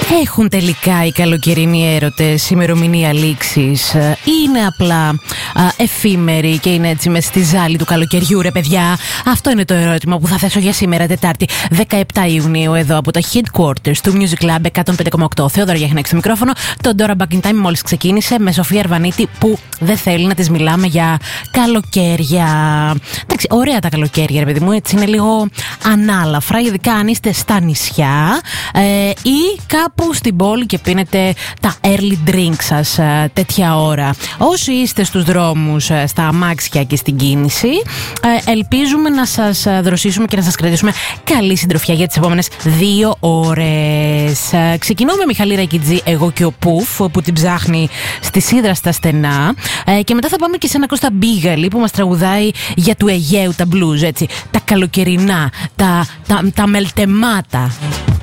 Έχουν τελικά οι καλοκαιρινοί έρωτες ημερομηνία λήξης? Είναι απλά εφήμεροι και είναι έτσι μες στη ζάλη του καλοκαιριού, ρε παιδιά? Αυτό είναι το ερώτημα που θα θέσω για σήμερα, Τετάρτη 17 Ιουνίου, εδώ από τα headquarters του Music Club 105,8. Θεόδωρα Γιαχνάκη στο μικρόφωνο. Το Dora Back in Time μόλις ξεκίνησε με Σοφία Αρβανίτη, που δεν θέλει να της μιλάμε για καλοκαίρια. Εντάξει, ωραία τα καλοκαίρια, ρε παιδί μου, έτσι είναι λίγο ανάλαφρα, ειδικά αν είστε στα νησιά ή κάπου στην πόλη και πίνετε τα early drinks σας τέτοια ώρα. Όσοι είστε στους δρόμους, στα αμάξια και στην κίνηση, ελπίζουμε να σας δροσίσουμε και να σας κρατήσουμε καλή συντροφιά για τις επόμενες 2 ώρες. Ξεκινώ με Μιχαλή Ρακιτζή, εγώ και ο Πουφ, που την ψάχνει στη σίδρα στα στενά, και μετά θα πάμε και σε ένα Κώστα Μπίγαλη που μας τραγουδάει για του Αιγαίου τα blues, έτσι, τα καλοκαιρινά, τα μελτεμάτα.